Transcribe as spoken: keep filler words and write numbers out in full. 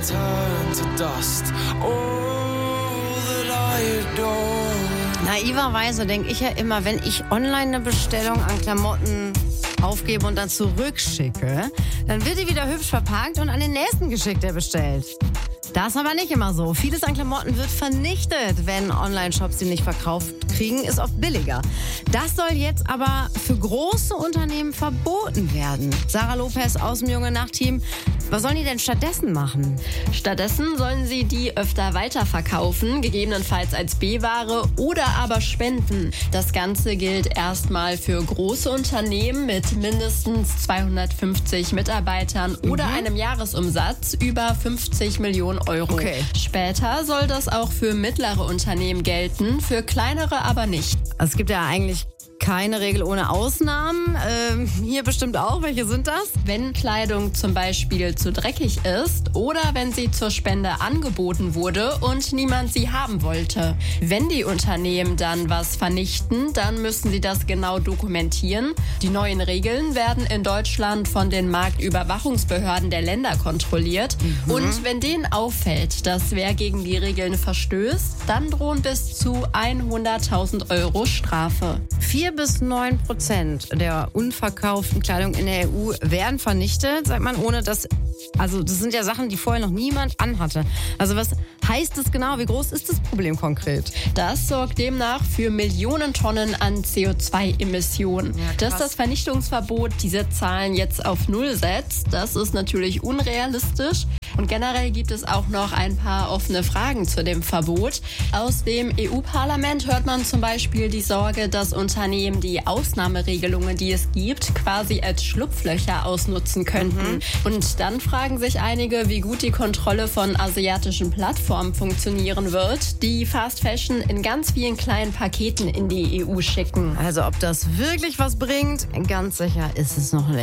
turn to dust. All that I adore. Naiverweise denke ich ja immer, wenn ich online eine Bestellung an Klamotten aufgebe und dann zurückschicke, dann wird die wieder hübsch verpackt und an den nächsten geschickt, der bestellt. Das ist aber nicht immer so. Vieles an Klamotten wird vernichtet, wenn Online-Shops die nicht verkauft kriegen, ist oft billiger. Das soll jetzt aber für große Unternehmen verboten werden. Sarah Lopez aus dem Junge Nacht-Team. Was sollen die denn stattdessen machen? Stattdessen sollen sie die öfter weiterverkaufen, gegebenenfalls als B-Ware oder aber spenden. Das Ganze gilt erstmal für große Unternehmen mit mindestens zweihundertfünfzig Mitarbeitern mhm. oder einem Jahresumsatz über fünfzig Millionen Euro. Okay. Später soll das auch für mittlere Unternehmen gelten, für kleinere aber nicht. Also es gibt ja eigentlich keine Regel ohne Ausnahmen. Ähm, hier bestimmt auch. Welche sind das? Wenn Kleidung zum Beispiel zu dreckig ist oder wenn sie zur Spende angeboten wurde und niemand sie haben wollte. Wenn die Unternehmen dann was vernichten, dann müssen sie das genau dokumentieren. Die neuen Regeln werden in Deutschland von den Marktüberwachungsbehörden der Länder kontrolliert. Mhm. Und wenn denen auffällt, dass wer gegen die Regeln verstößt, dann drohen bis zu hunderttausend Euro Strafe. Vier bis neun Prozent der unverkauften Kleidung in der E U werden vernichtet, sagt man, ohne dass, also das sind ja Sachen, die vorher noch niemand anhatte. Also was heißt das genau? Wie groß ist das Problem konkret? Das sorgt demnach für Millionen Tonnen an C O zwei Emissionen. Ja, dass das Vernichtungsverbot diese Zahlen jetzt auf Null setzt, das ist natürlich unrealistisch. Und generell gibt es auch noch ein paar offene Fragen zu dem Verbot. Aus dem E U-Parlament hört man zum Beispiel die Sorge, dass Unternehmen die Ausnahmeregelungen, die es gibt, quasi als Schlupflöcher ausnutzen könnten. Mhm. Und dann fragen sich einige, wie gut die Kontrolle von asiatischen Plattformen funktionieren wird, die Fast Fashion in ganz vielen kleinen Paketen in die E U schicken. Also ob das wirklich was bringt, ganz sicher ist es noch nicht.